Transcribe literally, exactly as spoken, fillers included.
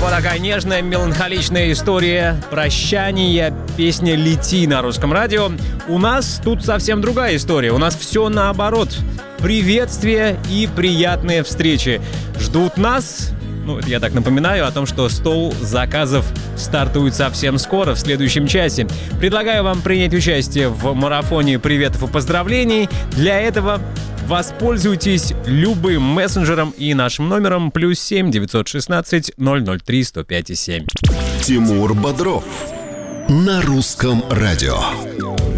вот такая нежная, меланхоличная история прощания, песня «Лети» на Русском радио. У нас тут совсем другая история. У нас все наоборот. Приветствия и приятные встречи ждут нас. Ну, я так напоминаю о том, что стол заказов стартует совсем скоро, в следующем часе. Предлагаю вам принять участие в марафоне приветов и поздравлений. Для этого воспользуйтесь любым мессенджером и нашим номером плюс семь девятьсот шестнадцать ноль ноль три сто пять семь. Тимур Бодров на Русском радио.